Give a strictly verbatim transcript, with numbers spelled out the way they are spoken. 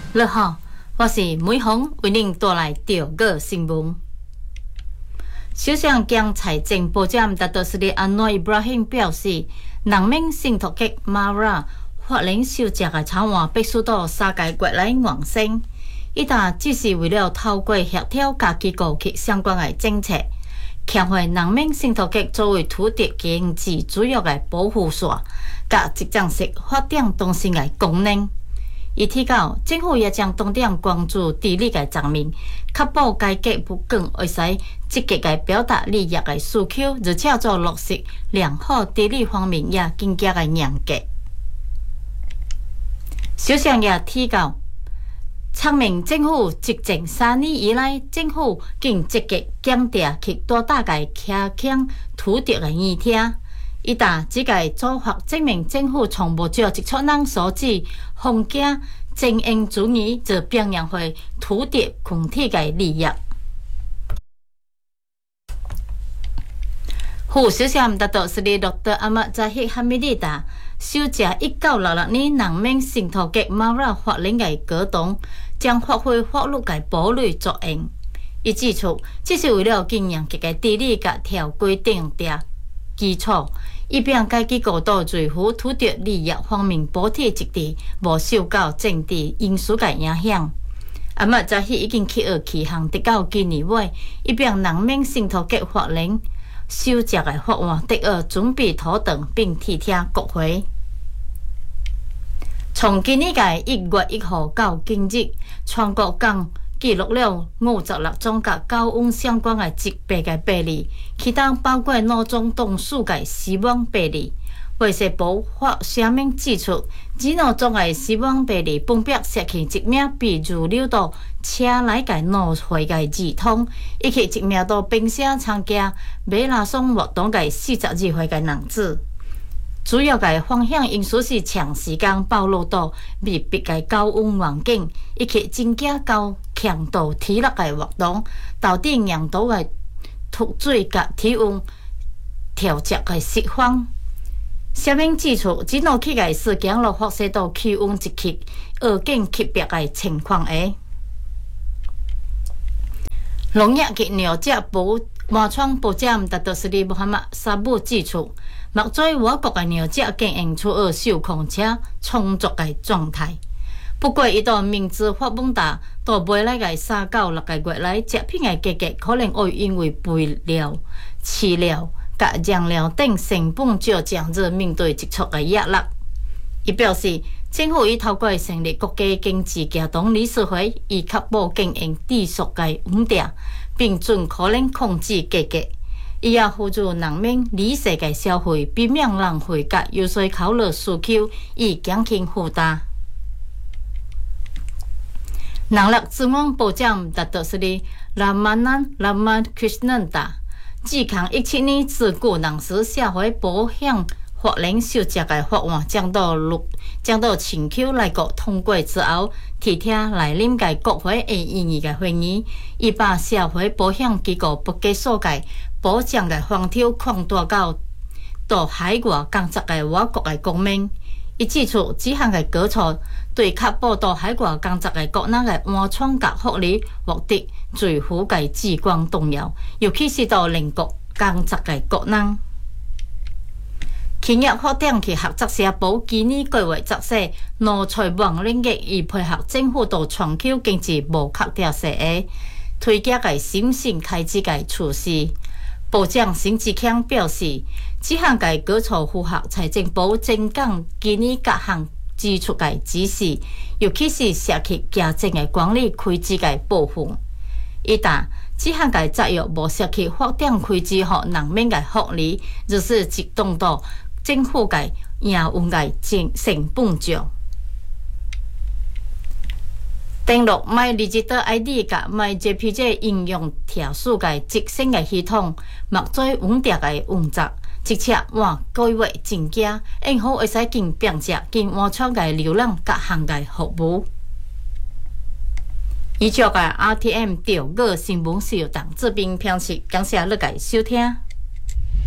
你好，我是美凤，为您带来钓个新闻。首相兼财政部长达多斯里安诺伊布拉欣表示，人民信托局 Mara 法令收集的草案必须到三个月来完成。伊答只是为了透过协调各机构及相关的政策，强化人民信托局作为土地经济主要的保护线，甲集中式发展中心的功能。伊提到，政府也将重点关注地理的层面，确保改革不仅会使积极地表达利益的需求，而且做落实良好地理方面也更加的严格。首相也提到，阐明政府执政三年以来，政府更积极检查其大大个加强土地的议题。伊答即个做法证明政府从无照一撮人所指封建精英主义，就表扬回土地群体的利益。副首相达多斯里洛特阿马扎希哈米利达收集一九六六年人民信托局马拉法令的改动，将发挥法律的保律作用。伊指出，这是为了经验这个地理甲条规定的基础，以便该机构在维护土地利益方面保体一致，无受到政治因素的影响。阿马扎希已经起学期限直到今年尾，以便人民信托局法令收集的法案得以准备妥当，并提请国会。从今年的一月一号到今日，全国共记录了五十六宗甲高温相关的疾病的病例，其中包括脑中冻死的死亡病例。卫生部发声明指出，这两宗的死亡病例分别失去一名被入流到车内的脑血的儿童，以及一名到冰城参加马拉松活动的四十二岁的男子。主要的风险因素是长时间暴露到密闭的高温环境，以及增加高强度体力的活动，导致严度的脱水及体温调节的失衡。声明指出，这两起的事件落发生到气温一级恶境级别的情况下。农业及鸟只部麻创部长达多斯里穆罕默沙布指出，目前我国的鸟只经营处于受控且充足的状态。不过，伊到明知发问答，到未来的三到六个月来，食品的价格可能会因为肥料、饲料、甲养料等成本上涨而面对一撮的压力。伊表示，政府已透过成立国家经济协同理事会，以确保经营持续的稳定，并尽可能控制价格。伊也呼吁人民理性的消费，避免浪费甲优先考虑需求，以减轻负担。人力资源部长达多斯里拉曼南拉曼 Krishnanda 自从一七年自雇人士社会保险法令修正的法案将到六将到全球来国通过之后，提听来临的国会的议议的会议，伊把社会保险机构不计所界保障的方条扩大到到海外工作的我国的公民。伊指出，这项的举措对确保到海外工作的国人的安全甲福利获得最符嘅至关重要，尤其是到邻国工作的国人。企业发展及合作社部今年九月十四，挪财网领域以配合政府到全球经济无确定性的推荐嘅审慎开支嘅措施。部长沈志强表示，这项嘅举措符合财政部增减今年各项支出嘅指示，尤其是涉及家政嘅管理开支嘅部分。伊答，这项嘅作用无涉及发展开支和人民嘅福利，就是集中到政府嘅营运嘅成本上。登录 My Digital I D 甲 My J P J 应用特殊嘅直升嘅系统，目最稳定嘅运作，而且换个月增加，因好会使更便捷、更安全嘅浏览各项嘅服务。以上嘅 R T M 钓鱼新闻是由党这边编辑，感谢你嘅收听。